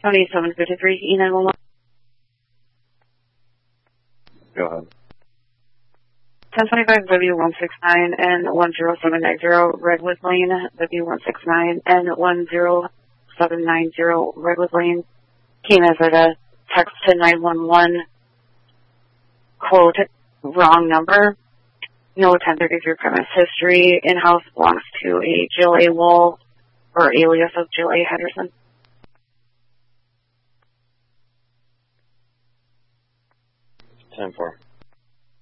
2753 E911. Go ahead. 1025 W169 and 10790 Redwood Lane, W169 and 10790 Redwood Lane. Came as a text to 911, quote, wrong number. No 1033 premise history. In-house belongs to a Jill A. Wall or alias of Jill A. Henderson. 10-4.